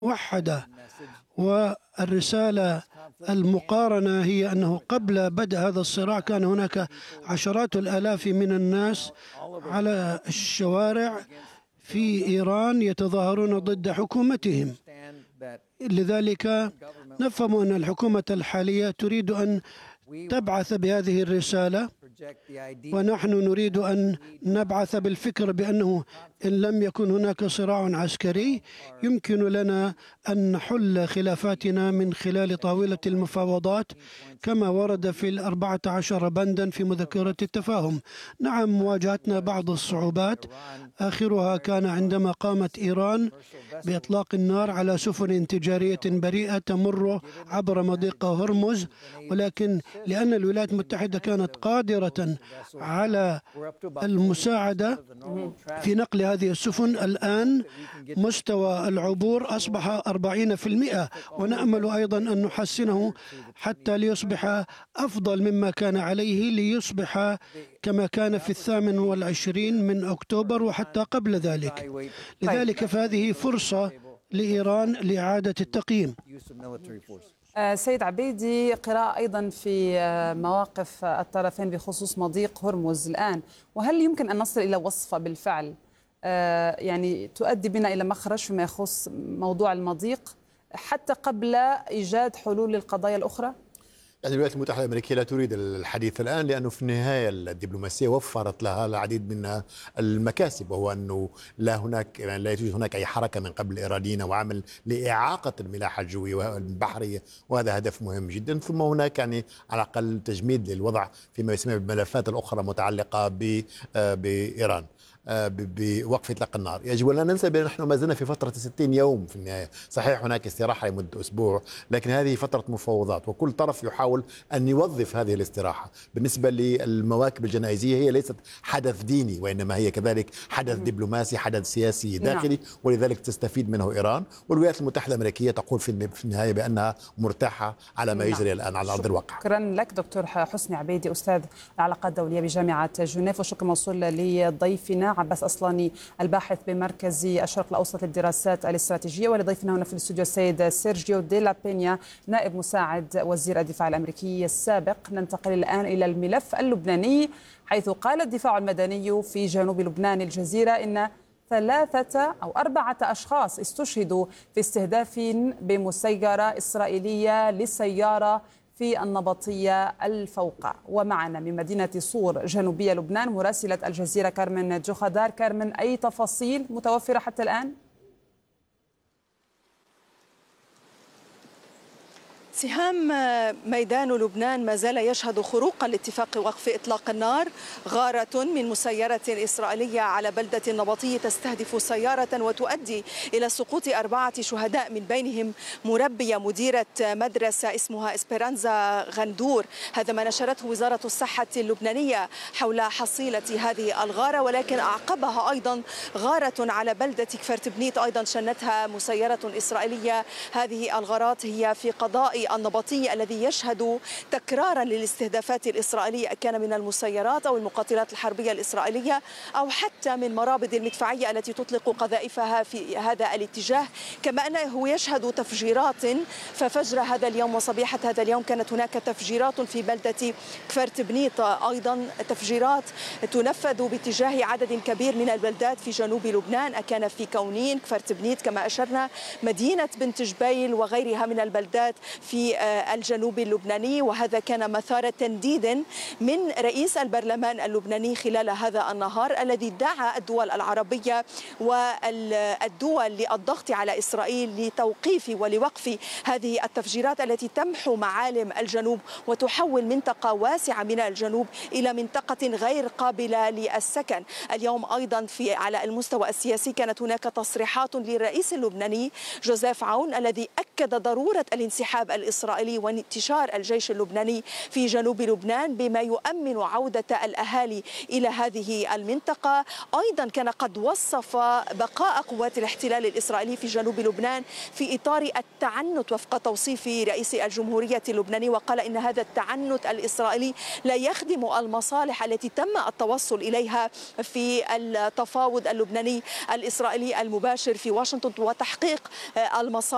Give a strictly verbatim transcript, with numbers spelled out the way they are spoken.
موحدة. والرسالة المقارنة هي أنه قبل بدء هذا الصراع كان هناك عشرات الآلاف من الناس على الشوارع في إيران يتظاهرون ضد حكومتهم. لذلك نفهم أن الحكومة الحالية تريد أن تبعث بهذه الرسالة، ونحن نريد أن نبعث بالفكر بأنه إن لم يكن هناك صراع عسكري يمكن لنا أن نحل خلافاتنا من خلال طاولة المفاوضات كما ورد في الأربعة عشر بندا في مذكرة التفاهم. نعم، واجهتنا بعض الصعوبات، آخرها كان عندما قامت إيران بإطلاق النار على سفن تجارية بريئة تمر عبر مضيق هرمز، ولكن لأن الولايات المتحدة كانت قادرة على المساعدة في نقل هذه السفن، الآن مستوى العبور أصبح أربعين بالمئة، ونأمل أيضا أن نحسنه حتى ليصبح أفضل مما كان عليه، ليصبح كما كان في الثامن والعشرين من أكتوبر وحتى قبل ذلك. لذلك فهذه فرصة لإيران لإعادة التقييم. سيد عبيدي، قراءة أيضا في مواقف الطرفين بخصوص مضيق هرمز الآن، وهل يمكن أن نصل إلى وصفة بالفعل يعني تؤدي بنا إلى مخرج فيما يخص موضوع المضيق حتى قبل إيجاد حلول للقضايا الأخرى؟ يعني الولايات المتحدة الأمريكية لا تريد الحديث الآن، لأنه في النهاية الدبلوماسية وفرت لها العديد من المكاسب، وهو أنه لا هناك يعني لا يوجد هناك أي حركة من قبل الإيرانيين وعمل لإعاقة الملاحة الجوية والبحرية، وهذا هدف مهم جدا. ثم هناك يعني على الأقل تجميد للوضع فيما يسمى بالملفات الأخرى متعلقة بإيران بوقف إطلاق النار. يجب أن لا ننسى بأن نحن ما زلنا في فترة ستين يوم في النهاية. صحيح هناك استراحة لمدة أسبوع، لكن هذه فترة مفاوضات، وكل طرف يحاول أن يوظف هذه الاستراحة. بالنسبة للمواكب الجنائزية هي ليست حدث ديني، وإنما هي كذلك حدث دبلوماسي، حدث سياسي داخلي، ولذلك تستفيد منه إيران. والولايات المتحدة الأمريكية تقول في النهاية بأنها مرتاحة على ما يجري الآن على أرض الواقع. شكرا لك دكتور حسني عبيدي، أستاذ العلاقات الدولية بجامعة جنيف، وشكرا موصول لضيفنا عباس أصلاني الباحث بمركز الشرق الأوسط للدراسات الاستراتيجية، ولضيفنا هنا في الاستوديو السيد سيرجيو دي لا بينيا نائب مساعد وزير الدفاع الأمريكي السابق. ننتقل الآن إلى الملف اللبناني، حيث قال الدفاع المدني في جنوب لبنان الجزيرة إن ثلاثة أو أربعة أشخاص استشهدوا في استهداف بمسيرة إسرائيلية لسيارة في النبطية الفوقع. ومعنا من مدينة صور جنوبية لبنان مراسلة الجزيرة كارمن جوخدار. كارمن، أي تفاصيل متوفرة حتى الآن؟ سهام، ميدان لبنان ما زال يشهد خروقا لاتفاق وقف إطلاق النار. غارة من مسيرة إسرائيلية على بلدة النبطية تستهدف سيارة وتؤدي إلى سقوط أربعة شهداء، من بينهم مربية مديرة مدرسة اسمها إسبيرانزا غندور. هذا ما نشرته وزارة الصحة اللبنانية حول حصيلة هذه الغارة، ولكن أعقبها أيضا غارة على بلدة كفرت بنيت أيضا شنتها مسيرة إسرائيلية. هذه الغارات هي في قضاء النبطي الذي يشهد تكرارا للاستهدافات الإسرائيلية، كان من المسيرات أو المقاتلات الحربية الإسرائيلية أو حتى من مرابط المدفعية التي تطلق قذائفها في هذا الاتجاه. كما أنه يشهد تفجيرات، ففجر هذا اليوم وصبيحة هذا اليوم كانت هناك تفجيرات في بلدة كفرت بنيط، أيضا تفجيرات تنفذ باتجاه عدد كبير من البلدات في جنوب لبنان، أكان في كونين، كفرت بنيط كما أشرنا، مدينة بنت جبيل وغيرها من البلدات في الجنوب اللبناني. وهذا كان مثار تنديد من رئيس البرلمان اللبناني خلال هذا النهار، الذي دعا الدول العربية والدول للضغط على إسرائيل لتوقيف ولوقف هذه التفجيرات التي تمحو معالم الجنوب وتحول منطقة واسعة من الجنوب إلى منطقة غير قابلة للسكن. اليوم أيضا في على المستوى السياسي كانت هناك تصريحات للرئيس اللبناني جوزيف عون، الذي أكد ضرورة الانسحاب الإسرائيلي وانتشار الجيش اللبناني في جنوب لبنان بما يؤمن عودة الأهالي إلى هذه المنطقة. أيضا كان قد وصف بقاء قوات الاحتلال الإسرائيلي في جنوب لبنان في إطار التعنت وفق توصيف رئيس الجمهورية اللبناني، وقال إن هذا التعنت الإسرائيلي لا يخدم المصالح التي تم التوصل إليها في التفاوض اللبناني الإسرائيلي المباشر في واشنطن وتحقيق المصالح